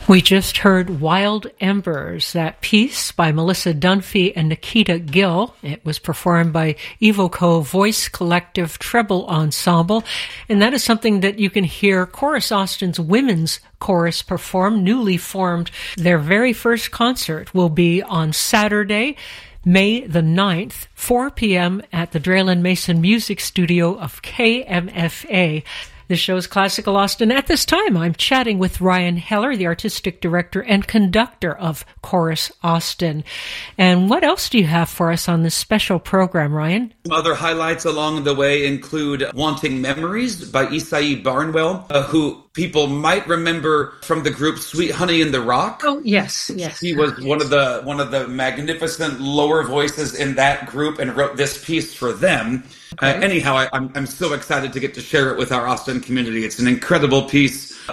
We just heard Wild Embers, that piece by Melissa Dunphy and Nikita Gill. It was performed by Evoco Voice Collective Treble Ensemble, and that is something that you can hear Chorus Austin's women's chorus perform, newly formed. Their very first concert will be on Saturday, May the 9th, 4 p.m. at the Draylen Mason Music Studio of KMFA. This show is Classical Austin. At this time, I'm chatting with Ryan Heller, the artistic director and conductor of Chorus Austin. And what else do you have for us on this special program, Ryan? Other highlights along the way include Wanting Memories by Isai Barnwell, who people might remember from the group Sweet Honey in the Rock. Oh, yes. He was one of the magnificent lower voices in that group and wrote this piece for them. Anyhow, I'm so excited to get to share it with our Austin community. It's an incredible piece